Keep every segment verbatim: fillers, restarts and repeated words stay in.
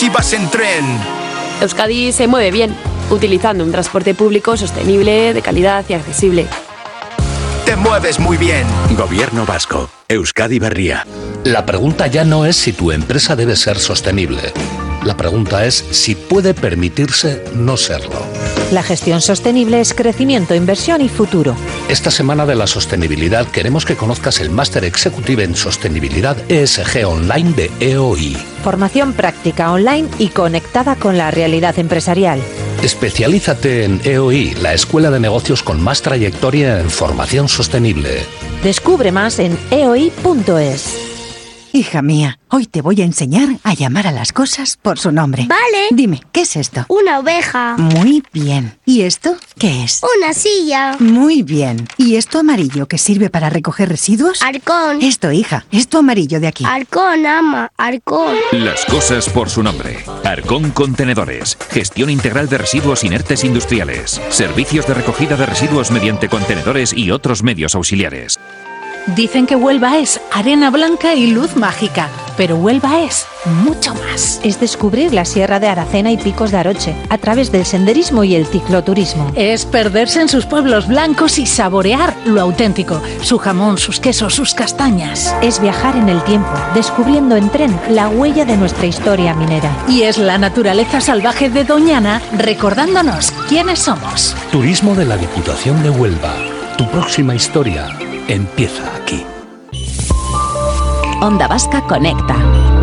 si vas en tren. Euskadi se mueve bien, utilizando un transporte público sostenible, de calidad y accesible. Te mueves muy bien. Gobierno vasco. Euskadi Berria. La pregunta ya no es si tu empresa debe ser sostenible. La pregunta es si puede permitirse no serlo. La gestión sostenible es crecimiento, inversión y futuro. Esta semana de la sostenibilidad queremos que conozcas el Máster Executive en Sostenibilidad E S G Online de E O I. Formación práctica online y conectada con la realidad empresarial. Especialízate en E O I, la escuela de negocios con más trayectoria en formación sostenible. Descubre más en e o i punto es. Hija mía, hoy te voy a enseñar a llamar a las cosas por su nombre. Vale. Dime, ¿qué es esto? Una oveja. Muy bien. ¿Y esto qué es? Una silla. Muy bien. ¿Y esto amarillo que sirve para recoger residuos? Arcón. Esto, hija, esto amarillo de aquí. Arcón, ama, Arcón. Las cosas por su nombre. Arcón Contenedores. Gestión integral de residuos inertes industriales. Servicios de recogida de residuos mediante contenedores y otros medios auxiliares. Dicen que Huelva es arena blanca y luz mágica, pero Huelva es mucho más. Es descubrir la Sierra de Aracena y Picos de Aroche a través del senderismo y el cicloturismo. Es perderse en sus pueblos blancos y saborear lo auténtico, su jamón, sus quesos, sus castañas. Es viajar en el tiempo, descubriendo en tren la huella de nuestra historia minera. Y es la naturaleza salvaje de Doñana recordándonos quiénes somos. Turismo de la Diputación de Huelva. Tu próxima historia empieza aquí. Onda Vasca Conecta.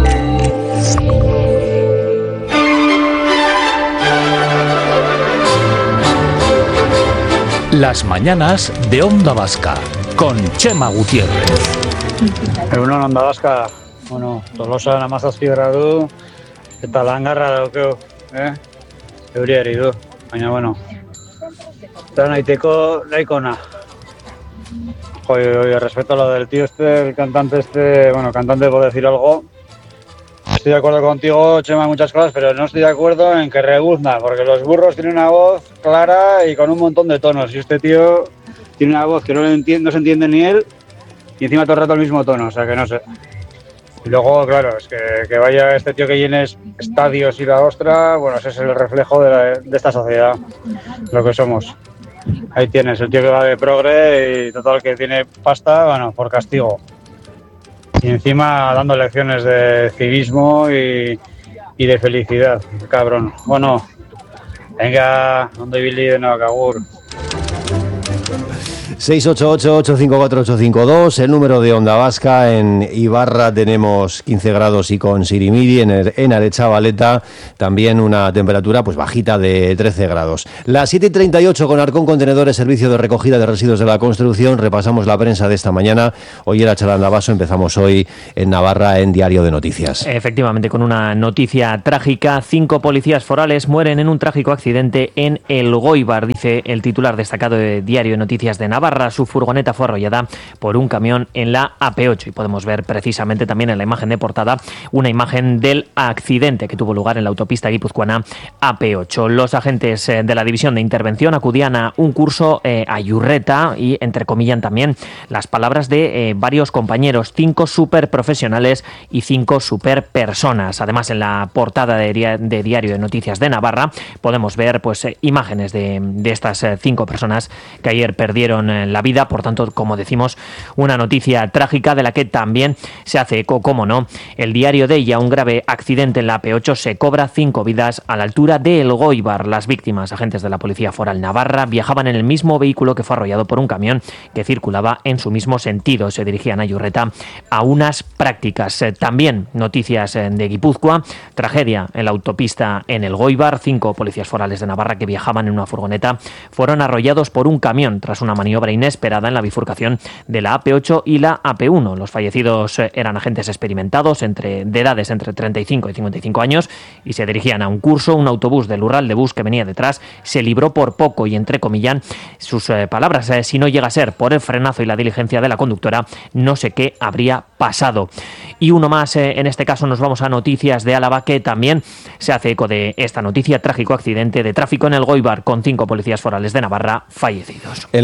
Las mañanas de Onda Vasca con Chema Gutiérrez. Egunon Onda Vasca. Bueno, Tolosa namazazpi gradu eta langarra daukeu, eh? Euriari du, baina bueno. Eta nahiteko nahikona. Oye, oye, respecto a lo del tío este, el cantante este, bueno, cantante puedo decir algo. Estoy de acuerdo contigo, Chema, en muchas cosas, pero no estoy de acuerdo en que rebuzna, porque los burros tienen una voz clara y con un montón de tonos, y este tío tiene una voz que no, le entiende, no se entiende ni él, y encima todo el rato el mismo tono, o sea que no sé. Y luego, claro, es que, que vaya este tío que llene estadios y la ostra, bueno, ese es el reflejo de, la, de esta sociedad, lo que somos. Ahí tienes, el tío que va de progre y total que tiene pasta, bueno, por castigo. Y encima dando lecciones de civismo y, y de felicidad, cabrón. Bueno, venga, donde Billy de Navacagur. seis ocho ocho, ocho cinco cuatro, ocho cinco dos, el número de Onda Vasca. En Ibarra tenemos quince grados y con sirimiri, en, en Aretxabaleta también una temperatura pues bajita de trece grados. Las siete y treinta y ocho con Arcón Contenedores, servicio de recogida de residuos de la construcción. Repasamos la prensa de esta mañana. Hoy era Chalandabaso, empezamos hoy en Navarra en Diario de Noticias. Efectivamente, con una noticia trágica. Cinco policías forales mueren en un trágico accidente en Elgoibar, dice el titular destacado de Diario de Noticias de Navarra. Su furgoneta fue arrollada por un camión en la A P ocho y podemos ver precisamente también en la imagen de portada una imagen del accidente que tuvo lugar en la autopista guipuzcoana A P ocho. Los agentes de la división de intervención acudían a un curso eh, a Yurreta y entrecomillan también las palabras de eh, varios compañeros, cinco superprofesionales y cinco superpersonas. Además, en la portada de, de Diario de Noticias de Navarra podemos ver pues eh, imágenes de, de estas eh, cinco personas que ayer perdieron eh, la vida. Por tanto, como decimos, una noticia trágica de la que también se hace eco, como no, el diario de ella. Un grave accidente en la A P ocho, se cobra cinco vidas a la altura de Elgoibar. Las víctimas, agentes de la Policía Foral Navarra, viajaban en el mismo vehículo que fue arrollado por un camión que circulaba en su mismo sentido. Se dirigían a Yurreta a unas prácticas. También noticias de Guipúzcoa, tragedia en la autopista en Elgoibar. Cinco policías forales de Navarra que viajaban en una furgoneta fueron arrollados por un camión tras una maniobra inesperada en la bifurcación de la A P ocho y la A P uno. Los fallecidos eran agentes experimentados entre, de edades entre treinta y cinco y cincuenta y cinco años y se dirigían a un curso. Un autobús del Ural de Bus que venía detrás se libró por poco y, entrecomillan sus eh, palabras, eh, si no llega a ser por el frenazo y la diligencia de la conductora, no sé qué habría pasado. Y uno más, eh, en este caso nos vamos a Noticias de Álava, que también se hace eco de esta noticia: trágico accidente de tráfico en Elgoibar con cinco policías forales de Navarra fallecidos. En la prensa de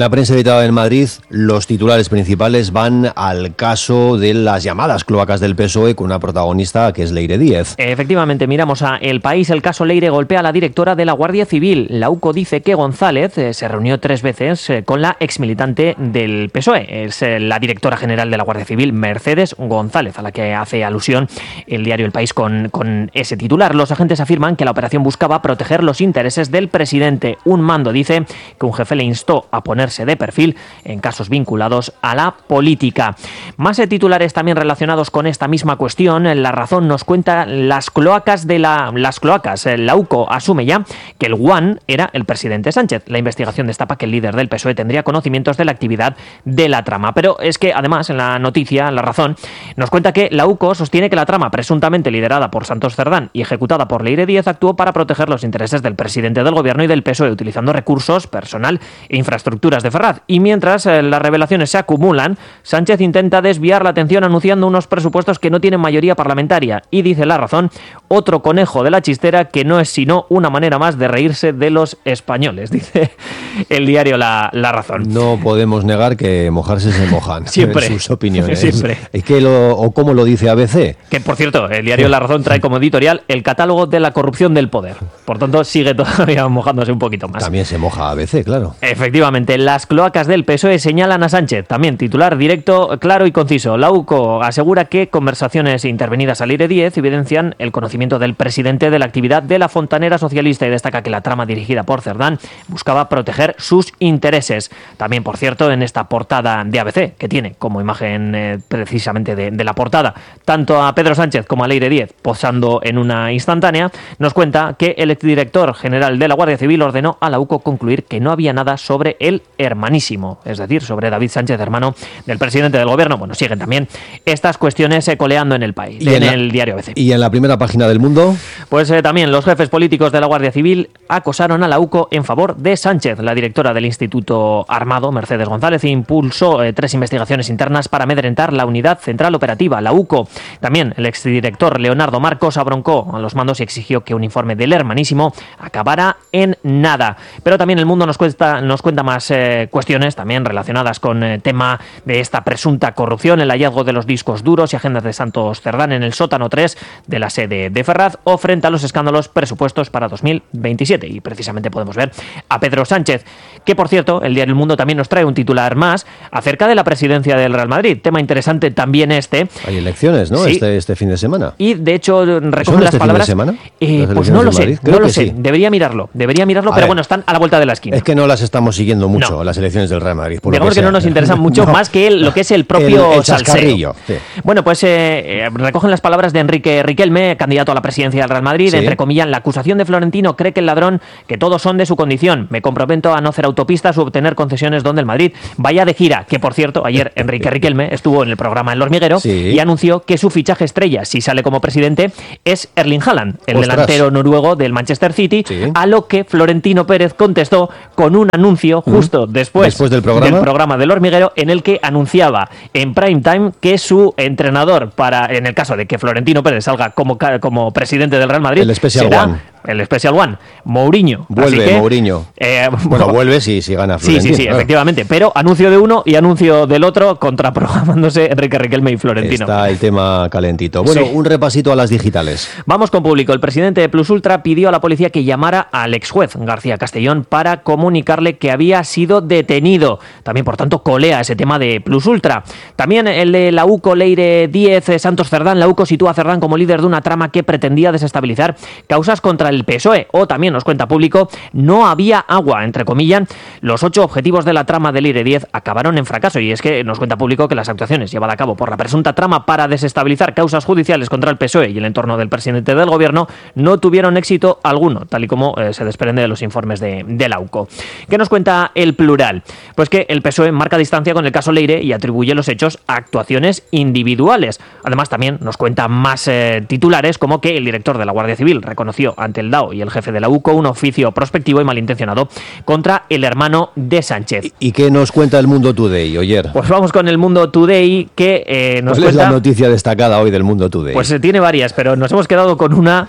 citado en Madrid, los titulares principales van al caso de las llamadas cloacas del P S O E con una protagonista que es Leire Díez. Efectivamente, miramos a El País. El caso Leire golpea a la directora de la Guardia Civil. La U C O dice que González eh, se reunió tres veces eh, con la exmilitante del P S O E. Es eh, la directora general de la Guardia Civil, Mercedes González, a la que hace alusión el diario El País con, con ese titular. Los agentes afirman que la operación buscaba proteger los intereses del presidente. Un mando dice que un jefe le instó a ponerse de perfil en casos vinculados a la política. Más eh, titulares también relacionados con esta misma cuestión. La Razón nos cuenta las cloacas de la las cloacas. La U C O asume ya que el guan era el presidente Sánchez. La investigación destapa que el líder del P S O E tendría conocimientos de la actividad de la trama. Pero es que además en la noticia La Razón nos cuenta que la U C O sostiene que la trama presuntamente liderada por Santos Cerdán y ejecutada por Leire Díez actuó para proteger los intereses del presidente del gobierno y del P S O E utilizando recursos, personal e infraestructuras de Ferraz. Y mientras eh, las revelaciones se acumulan, Sánchez intenta desviar la atención anunciando unos presupuestos que no tienen mayoría parlamentaria. Y dice La Razón, otro conejo de la chistera que no es sino una manera más de reírse de los españoles, dice el diario La, la Razón. No podemos negar que mojarse se mojan. Siempre. En sus opiniones. Siempre. Es que lo, o como lo dice A B C. Que, por cierto, el diario La Razón trae como editorial el catálogo de la corrupción del poder. Por tanto, sigue todavía mojándose un poquito más. También se moja A B C, claro. Efectivamente, las cloacas del P S O E señalan a Sánchez. También titular directo, claro y conciso. La U C O asegura que conversaciones intervenidas a Leire Díez evidencian el conocimiento del presidente de la actividad de la fontanera socialista y destaca que la trama dirigida por Cerdán buscaba proteger sus intereses. También, por cierto, en esta portada de A B C, que tiene como imagen eh, precisamente de, de la portada tanto a Pedro Sánchez como a Leire Díez posando en una instantánea, nos cuenta que el exdirector general de la Guardia Civil ordenó a la U C O concluir que no había nada sobre el hermanísimo, es decir, sobre David Sánchez, hermano del presidente del gobierno. Bueno, siguen también estas cuestiones eh, coleando en el país, en, en la, el diario A B C. ¿Y en la primera página del Mundo? Pues eh, también los jefes políticos de la Guardia Civil acosaron a la U C O en favor de Sánchez. La directora del Instituto Armado, Mercedes González, impulsó eh, tres investigaciones internas para amedrentar la unidad central operativa, la U C O. También el exdirector Leonardo Marcos abroncó a los mandos y exigió que un informe del hermanísimo acabara en nada. Pero también el Mundo nos cuenta, nos cuenta más eh, cuestiones también relacionadas con el eh, tema de esta presunta corrupción, el hallazgo de los discos duros y agendas de Santos Cerdán en el sótano tres de la sede de Ferraz o frente a los escándalos presupuestos para dos mil veintisiete. Y precisamente podemos ver a Pedro Sánchez, que por cierto, el diario El Mundo también nos trae un titular más acerca de la presidencia del Real Madrid. Tema interesante también este. Hay elecciones, ¿no? Sí. Este, este fin de semana. Y de hecho recogen las este palabras. Fin de semana? Eh, pues no lo sé, no lo sé. Sí. Debería mirarlo, debería mirarlo, a pero ver, bueno, están a la vuelta de la esquina. Es que no las estamos siguiendo mucho, no. Las elecciones del Real Madrid. Por Digamos que, que no nos interesan mucho no. más que el, lo que es el propio el, el salseo. Sí. Bueno, pues eh, eh, recogen las palabras de Enrique Riquelme, candidato a la presidencia del Real Madrid. Sí. Entre comillas, la acusación de Florentino cree que el ladrón, que todos son de su condición. Me comprometo a no hacer autopistas u obtener concesiones donde el Madrid vaya de gira. Que por cierto, ayer Enrique Riquelme estuvo en el programa El Hormiguero sí. y anunció que su fichaje estrella, si sale como presidente, es Erling Haaland, el Ostras. delantero noruego del Manchester City, sí. a lo que Florentino Pérez contestó con un anuncio justo mm. después, después del, programa? del programa del Hormiguero, en el que anunciaba en prime time que su entrenador, para en el caso de que Florentino Pérez salga como, como presidente del Real Madrid, el Special será One. el Special One, Mourinho. Vuelve Así que, Mourinho. Eh, bueno, vuelve si, si gana Florentino. Sí, sí, sí, claro. efectivamente. Pero anuncio de uno y anuncio del otro, contraprogramándose Enrique Riquelme y Florentino. Está el tema calentito. Bueno, sí. un repasito a las digitales. Vamos con público. El presidente de Plus Ultra pidió a la policía que llamara al ex juez García Castellón para comunicarle que había sido detenido. También, por tanto, colea ese tema de Plus Ultra. También el de la U C O Leire Díez Santos Cerdán. La U C O sitúa a Cerdán como líder de una trama que pretendía desestabilizar causas contra el P S O E. O también nos cuenta público, no había agua, entre comillas. Los ocho objetivos de la trama de Leire Díez acabaron en fracaso. Y es que nos cuenta público que las actuaciones llevadas a cabo por la presunta trama para desestabilizar causas judiciales contra el P S O E y el entorno del presidente del gobierno no tuvieron éxito alguno, tal y como eh, se desprende de los informes de, de la U C O. ¿Qué nos cuenta el Plural? Pues que el P S O E marca distancia con el caso Leire y atribuye los hechos a actuaciones individuales. Además, también nos cuenta más eh, titulares, como que el director de la Guardia Civil reconoció ante el D A O y el jefe de la U C O un oficio prospectivo y malintencionado contra el hermano de Sánchez. ¿Y qué nos cuenta el Mundo Today, Oyer? Pues vamos con el Mundo Today, que eh, nos ¿Cuál cuenta... es la noticia destacada hoy del Mundo Today? Pues eh, tiene varias, pero nos hemos quedado con una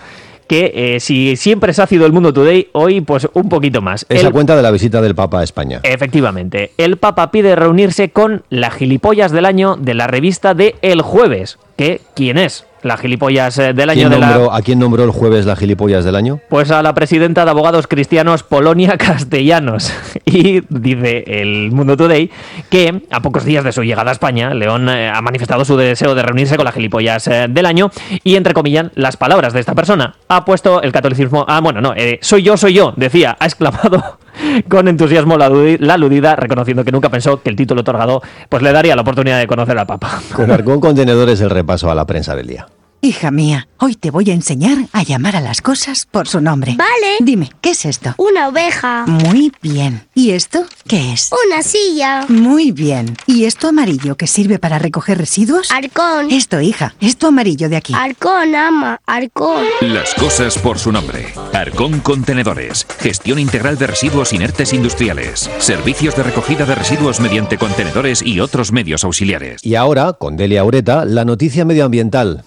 que eh, si siempre es ácido el Mundo Today, hoy pues un poquito más. Esa el... cuenta de la visita del Papa a España. Efectivamente. El Papa pide reunirse con la gilipollas del año de la revista de El Jueves. ¿Que quién es? La gilipollas del año de nombró, la... ¿A quién nombró el jueves la gilipollas del año? Pues a la presidenta de Abogados Cristianos Polonia Castellanos. Y dice el Mundo Today que a pocos días de su llegada a España, León eh, ha manifestado su deseo de reunirse con la gilipollas eh, del año y, entrecomillan, las palabras de esta persona. Ha puesto el catolicismo... Ah, bueno, no, eh, soy yo, soy yo, decía, ha exclamado con entusiasmo la, la aludida, reconociendo que nunca pensó que el título otorgado pues le daría la oportunidad de conocer al Papa. Con Arcón Contenedores, el repaso a la prensa del día. Hija mía, hoy te voy a enseñar a llamar a las cosas por su nombre. Vale. Dime, ¿qué es esto? Una oveja. Muy bien. ¿Y esto qué es? Una silla. Muy bien. ¿Y esto amarillo que sirve para recoger residuos? Arcón. Esto, hija, esto amarillo de aquí. Arcón, ama, Arcón. Las cosas por su nombre. Arcón Contenedores. Gestión integral de residuos inertes industriales. Servicios de recogida de residuos mediante contenedores y otros medios auxiliares. Y ahora, con Delia Ureta, la noticia medioambiental.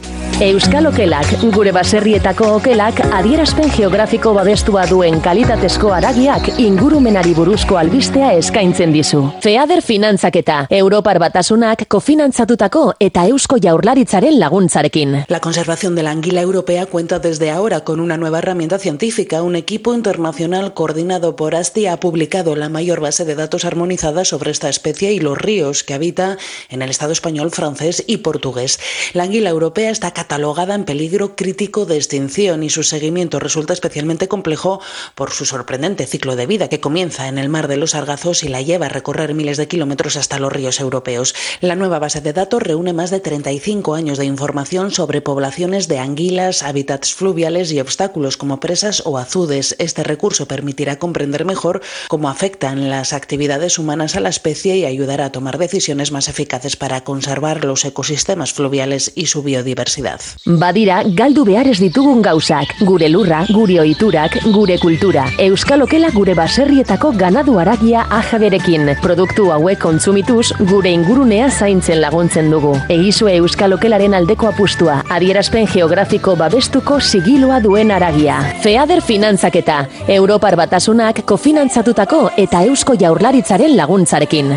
Euskal Okelak, gure baserrietako okelak adierazpen geografiko babestua duen kalitatezko haragiak ingurumenari buruzko albistea eskaintzen dizu. FEADER finantzaketa, Europar Batasunak kofinantzatutako eta Eusko Jaurlaritzaren laguntzarekin. La conservación de la anguila europea cuenta desde ahora con una nueva herramienta científica. Un equipo internacional coordinado por ASTI ha publicado la mayor base de datos armonizada sobre esta especie y los ríos que habita en el Estado español, francés y portugués. La anguila europea está catalogada en peligro crítico de extinción y su seguimiento resulta especialmente complejo por su sorprendente ciclo de vida que comienza en el mar de los Sargazos y la lleva a recorrer miles de kilómetros hasta los ríos europeos. La nueva base de datos reúne más de treinta y cinco años de información sobre poblaciones de anguilas, hábitats fluviales y obstáculos como presas o azudes. Este recurso permitirá comprender mejor cómo afectan las actividades humanas a la especie y ayudará a tomar decisiones más eficaces para conservar los ecosistemas fluviales y su biodiversidad. Badira, galdu behar ez ditugun gauzak, gure lurra, gure ohiturak, gure kultura. Euskal Okela gure baserrietako ganadu haragia ajaberekin. Produktu hauek kontsumituz, gure ingurunea zaintzen laguntzen dugu. Egizue Euskal Okelaren aldeko apustua, adierazpen geografiko babestuko sigiloa duen haragia. FEADER finantzaketa, Europar Batasunak kofinantzatutako eta Eusko Jaurlaritzaren laguntzarekin.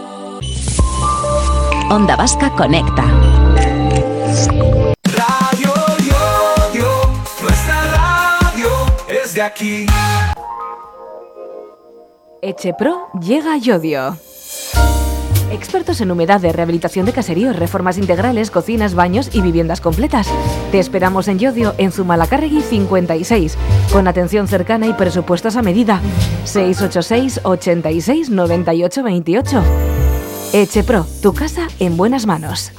Onda Vasca Conecta. Radio Yodio, nuestra radio es de aquí. Echepro llega a Yodio. Expertos en humedades, rehabilitación de caseríos, reformas integrales, cocinas, baños y viviendas completas. Te esperamos en Yodio, en Zumalacárregui cincuenta y seis, con atención cercana y presupuestos a medida. seis ocho seis, ochenta y seis, noventa y ocho veintiocho. Echepro, tu casa en buenas manos.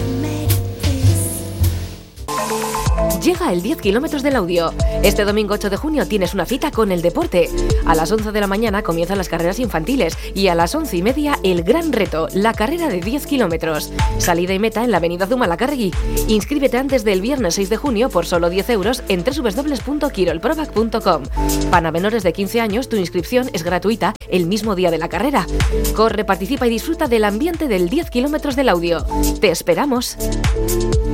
Llega el diez kilómetros del audio. Este domingo ocho de junio tienes una cita con el deporte. A las once de la mañana comienzan las carreras infantiles y a las once y media el gran reto, la carrera de diez kilómetros. Salida y meta en la avenida Zumalacárregui. Inscríbete antes del viernes seis de junio por solo diez euros en doble u doble u doble u punto quirolprovac punto com. Para menores de quince años tu inscripción es gratuita el mismo día de la carrera. Corre, participa y disfruta del ambiente del diez kilómetros del audio. ¡Te esperamos!